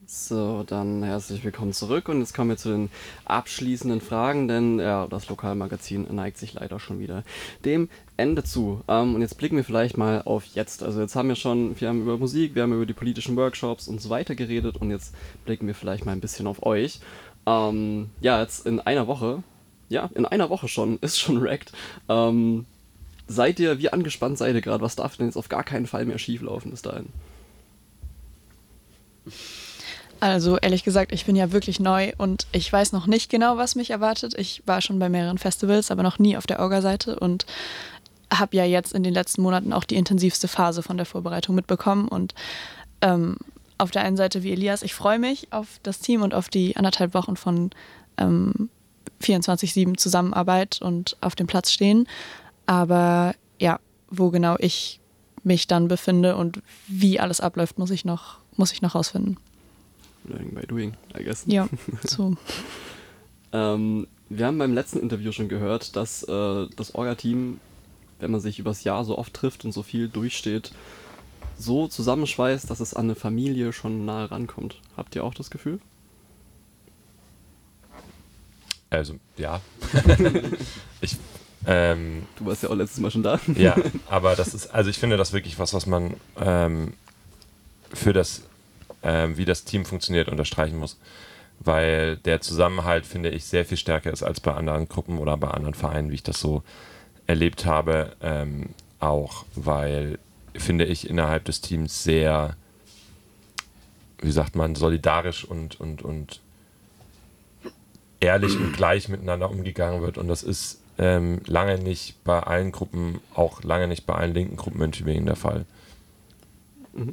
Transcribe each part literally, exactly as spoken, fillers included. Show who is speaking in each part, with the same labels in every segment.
Speaker 1: So, dann herzlich willkommen zurück und jetzt kommen wir zu den abschließenden Fragen, denn ja, das Lokalmagazin neigt sich leider schon wieder dem Ende zu. Ähm, und jetzt blicken wir vielleicht mal auf jetzt. Also jetzt haben wir schon, wir haben über Musik, wir haben über die politischen Workshops und so weiter geredet und jetzt blicken wir vielleicht mal ein bisschen auf euch. Ähm, ja, jetzt in einer Woche, ja, in einer Woche schon, ist schon wrecked. Ähm, seid ihr, wie angespannt seid ihr gerade? Was darf denn jetzt auf gar keinen Fall mehr schieflaufen bis dahin?
Speaker 2: Also ehrlich gesagt, ich bin ja wirklich neu und ich weiß noch nicht genau, was mich erwartet. Ich war schon bei mehreren Festivals, aber noch nie auf der Orga-Seite und habe ja jetzt in den letzten Monaten auch die intensivste Phase von der Vorbereitung mitbekommen. Und ähm, auf der einen Seite wie Elias, ich freue mich auf das Team und auf die anderthalb Wochen von ähm, vierundzwanzig sieben Zusammenarbeit und auf dem Platz stehen. Aber ja, wo genau ich mich dann befinde und wie alles abläuft, muss ich noch, muss ich noch rausfinden.
Speaker 1: Learning by doing, I guess.
Speaker 2: Ja, so.
Speaker 1: ähm, wir haben beim letzten Interview schon gehört, dass äh, das Orga-Team, wenn man sich übers Jahr so oft trifft und so viel durchsteht, so zusammenschweißt, dass es an eine Familie schon nahe rankommt. Habt ihr auch das Gefühl?
Speaker 3: Also, ja. ich, ähm,
Speaker 1: du warst ja auch letztes Mal schon da.
Speaker 3: ja, aber das ist, also ich finde das wirklich was, was man ähm, für das Ähm, wie das Team funktioniert, unterstreichen muss. Weil der Zusammenhalt, finde ich, sehr viel stärker ist als bei anderen Gruppen oder bei anderen Vereinen, wie ich das so erlebt habe. Ähm, auch weil, finde ich, innerhalb des Teams sehr, wie sagt man, solidarisch und, und, und ehrlich und gleich miteinander umgegangen wird. Und das ist ähm, lange nicht bei allen Gruppen, auch lange nicht bei allen linken Gruppen in Tübingen der Fall.
Speaker 1: Mhm.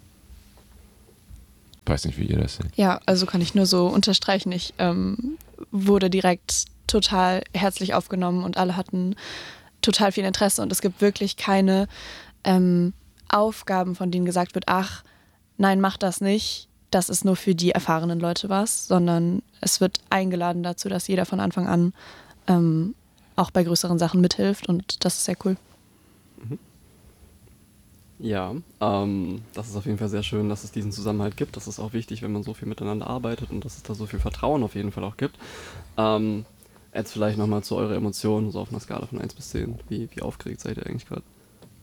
Speaker 3: Ich weiß nicht, wie ihr das seht.
Speaker 2: Ja, also kann ich nur so unterstreichen. Ich ähm, wurde direkt total herzlich aufgenommen und alle hatten total viel Interesse und es gibt wirklich keine ähm, Aufgaben, von denen gesagt wird, ach, nein, mach das nicht, das ist nur für die erfahrenen Leute was, sondern es wird eingeladen dazu, dass jeder von Anfang an ähm, auch bei größeren Sachen mithilft und das ist sehr cool.
Speaker 1: Mhm. Ja, ähm, das ist auf jeden Fall sehr schön, dass es diesen Zusammenhalt gibt. Das ist auch wichtig, wenn man so viel miteinander arbeitet und dass es da so viel Vertrauen auf jeden Fall auch gibt. Ähm, jetzt vielleicht nochmal zu euren Emotionen, so auf einer Skala von eins bis zehn. Wie, wie aufgeregt seid ihr eigentlich gerade?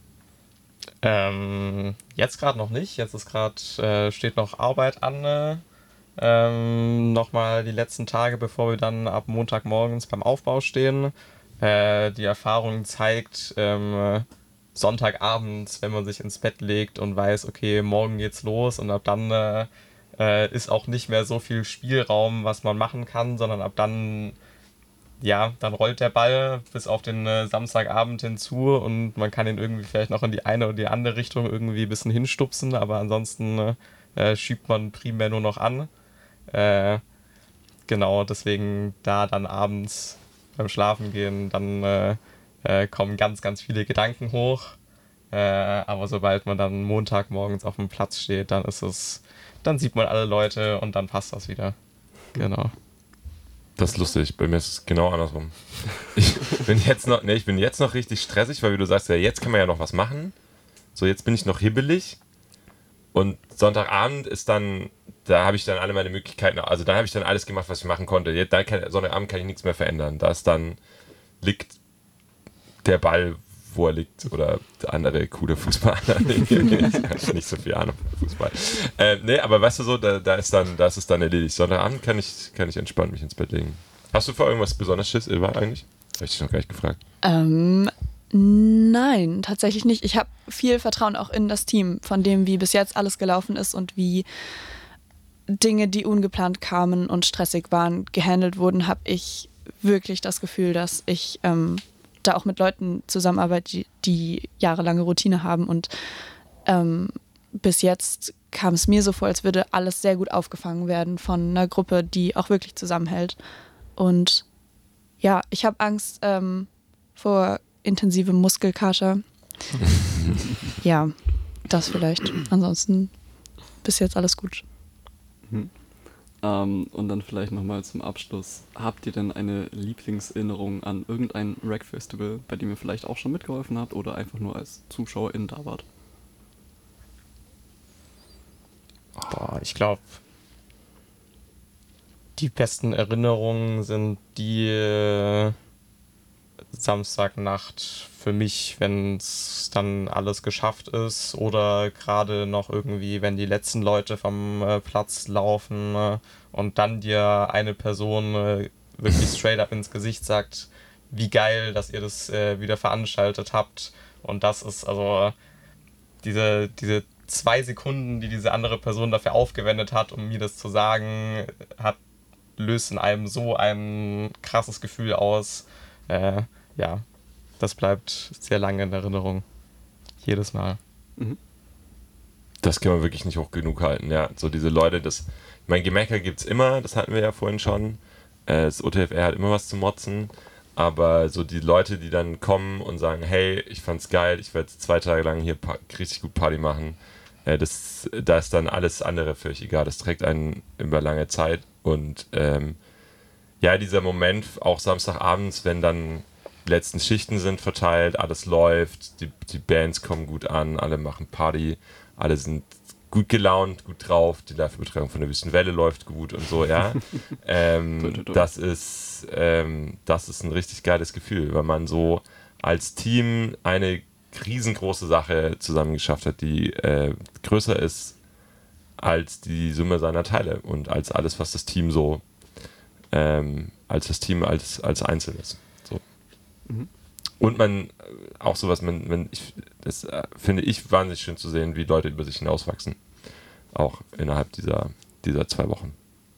Speaker 4: Ähm, jetzt gerade noch nicht. Jetzt ist gerade, äh, steht noch Arbeit an. Äh, ähm, nochmal die letzten Tage, bevor wir dann ab Montagmorgens beim Aufbau stehen. Äh, die Erfahrung zeigt, ähm, Sonntagabends, wenn man sich ins Bett legt und weiß, okay, morgen geht's los und ab dann äh, äh, ist auch nicht mehr so viel Spielraum, was man machen kann, sondern ab dann, ja, dann rollt der Ball bis auf den äh, Samstagabend hinzu und man kann ihn irgendwie vielleicht noch in die eine oder die andere Richtung irgendwie ein bisschen hinstupsen, aber ansonsten äh, schiebt man primär nur noch an. Äh, genau, deswegen da dann abends beim Schlafengehen dann äh, Äh, kommen ganz, ganz viele Gedanken hoch. Äh, aber sobald man dann Montagmorgens auf dem Platz steht, dann ist es, dann sieht man alle Leute und dann passt das wieder. Genau.
Speaker 3: Das ist lustig, bei mir ist es genau andersrum. Ich bin jetzt noch, nee, ich bin jetzt noch richtig stressig, weil wie du sagst, ja, jetzt kann man ja noch was machen. So, jetzt bin ich noch hibbelig. Und Sonntagabend ist dann, da habe ich dann alle meine Möglichkeiten, also da habe ich dann alles gemacht, was ich machen konnte. Jetzt, da kann, Sonntagabend kann ich nichts mehr verändern. Da ist dann, liegt der Ball, wo er liegt, oder andere coole Fußballer. Ich habe nicht so viel Ahnung von Fußball. Äh, nee, aber weißt du so, da, da ist dann, da ist es dann erledigt. Sonntagabend kann ich, kann ich entspannt mich ins Bett legen. Hast du vor irgendwas besonders Schiss, Ilva, eigentlich? Habe ich dich noch gar nicht gefragt.
Speaker 2: Ähm, nein, tatsächlich nicht. Ich habe viel Vertrauen auch in das Team, von dem, wie bis jetzt alles gelaufen ist und wie Dinge, die ungeplant kamen und stressig waren, gehandelt wurden, habe ich wirklich das Gefühl, dass ich ähm, da auch mit Leuten zusammenarbeite, die, die jahrelange Routine haben und ähm, bis jetzt kam es mir so vor, als würde alles sehr gut aufgefangen werden von einer Gruppe, die auch wirklich zusammenhält. Und ja, ich habe Angst ähm, vor intensivem Muskelkater. Ja, das vielleicht. Ansonsten bis jetzt alles gut.
Speaker 1: Mhm. Ähm, und dann vielleicht nochmal zum Abschluss. Habt ihr denn eine Lieblingserinnerung an irgendein Rec-Festival, bei dem ihr vielleicht auch schon mitgeholfen habt oder einfach nur als ZuschauerIn da wart?
Speaker 4: Boah, ich glaube, Die besten Erinnerungen sind die äh, Samstagnacht für mich, wenn es dann alles geschafft ist oder gerade noch irgendwie, wenn die letzten Leute vom äh, Platz laufen äh, und dann dir eine Person äh, wirklich straight up ins Gesicht sagt, wie geil, dass ihr das äh, wieder veranstaltet habt. Und das ist also diese, diese zwei Sekunden, die diese andere Person dafür aufgewendet hat, um mir das zu sagen, hat löst in einem so ein krasses Gefühl aus. Äh, ja, das bleibt sehr lange in Erinnerung. Jedes Mal.
Speaker 1: Mhm.
Speaker 3: Das kann man wirklich nicht hoch genug halten, ja. So diese Leute, das, ich meine, Gemecker gibt's immer, das hatten wir ja vorhin schon. Äh, das O T F R hat immer was zu motzen. Aber so die Leute, die dann kommen und sagen, hey, ich fand's geil, ich werde zwei Tage lang hier pa- richtig gut Party machen, äh, das, da ist dann alles andere völlig egal. Das trägt einen über lange Zeit. Und ähm, ja, dieser Moment, auch Samstagabends, wenn dann die letzten Schichten sind verteilt, alles läuft, die, die Bands kommen gut an, alle machen Party, alle sind gut gelaunt, gut drauf, die Live-Übertragung von der Wüstenwelle läuft gut und so, ja. ähm, das ist ähm, das ist ein richtig geiles Gefühl, weil man so als Team eine riesengroße Sache zusammen geschafft hat, die äh, größer ist als die Summe seiner Teile und als alles, was das Team so ähm, als das Team als, als Einzelnes. So.
Speaker 1: Mhm.
Speaker 3: Und man, auch sowas, man, man ich, das äh, finde ich wahnsinnig schön zu sehen, wie Leute über sich hinauswachsen. Auch innerhalb dieser, dieser zwei Wochen.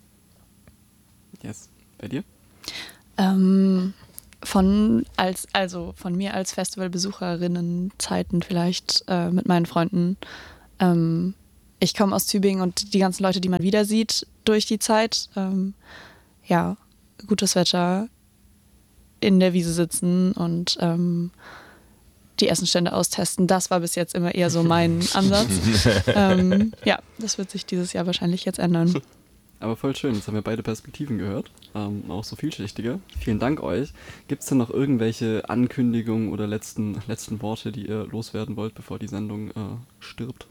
Speaker 1: Yes. Bei dir?
Speaker 2: Ähm, von als also von mir als Festivalbesucherinnen Zeiten vielleicht äh, mit meinen Freunden. Ähm, ich komme aus Tübingen und die ganzen Leute, die man wieder sieht durch die Zeit, ähm, ja, gutes Wetter, in der Wiese sitzen und ähm, die Essenstände austesten. Das war bis jetzt immer eher so mein Ansatz. ähm, ja, das wird sich dieses Jahr wahrscheinlich jetzt ändern.
Speaker 1: Aber voll schön, jetzt haben wir beide Perspektiven gehört, ähm, auch so vielschichtige. Vielen Dank euch. Gibt es denn noch irgendwelche Ankündigungen oder letzten, letzten Worte, die ihr loswerden wollt, bevor die Sendung äh, stirbt?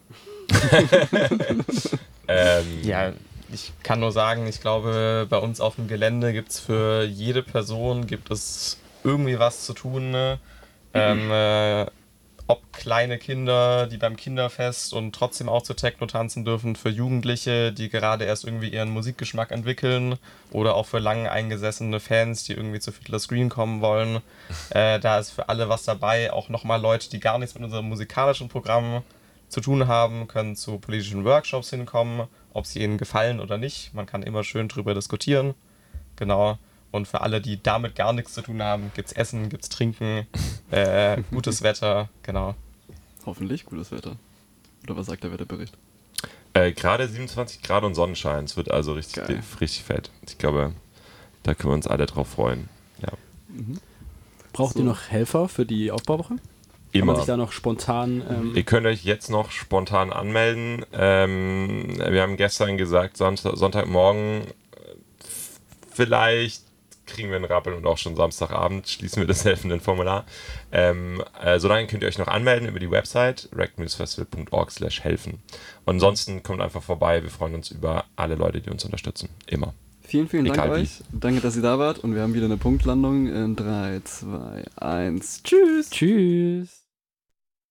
Speaker 3: ähm,
Speaker 4: Ja, ich kann nur sagen, ich glaube, bei uns auf dem Gelände gibt es für jede Person gibt es irgendwie was zu tun. Ne? Ähm, äh, ob kleine Kinder, die beim Kinderfest und trotzdem auch zu Techno tanzen dürfen, für Jugendliche, die gerade erst irgendwie ihren Musikgeschmack entwickeln oder auch für lang eingesessene Fans, die irgendwie zu Fiddler Screen kommen wollen. Äh, da ist für alle was dabei. Auch nochmal Leute, die gar nichts mit unserem musikalischen Programm zu tun haben, können zu politischen Workshops hinkommen, ob sie ihnen gefallen oder nicht. Man kann immer schön drüber diskutieren. Genau. Und für alle, die damit gar nichts zu tun haben, gibt's Essen, gibt's Trinken, äh, gutes Wetter, genau.
Speaker 1: Hoffentlich gutes Wetter. Oder was sagt der Wetterbericht?
Speaker 3: Äh, gerade siebenundzwanzig Grad und Sonnenschein. Es wird also richtig,
Speaker 1: Geil.
Speaker 3: richtig fett. Ich glaube, da können wir uns alle drauf freuen. Ja.
Speaker 1: Mhm.
Speaker 5: Braucht
Speaker 1: So.
Speaker 5: ihr noch Helfer für die Aufbauwoche? Kann man
Speaker 3: Immer.
Speaker 5: sich da noch spontan... Ähm,
Speaker 3: Ihr könnt euch jetzt noch spontan anmelden. Ähm, wir haben gestern gesagt, Sonntag, Sonntagmorgen, äh, vielleicht kriegen wir einen Rappel und auch schon Samstagabend schließen wir das Helfenden-Formular. Ähm, äh, solange könnt ihr euch noch anmelden über die Website rec festival punkt org slash helfen. Und ansonsten kommt einfach vorbei. Wir freuen uns über alle Leute, die uns unterstützen. Immer.
Speaker 1: Vielen, vielen Dank
Speaker 3: Egal wie.
Speaker 1: euch. Danke, dass ihr da wart. Und wir haben wieder eine Punktlandung in drei, zwei, eins. Tschüss.
Speaker 5: Tschüss.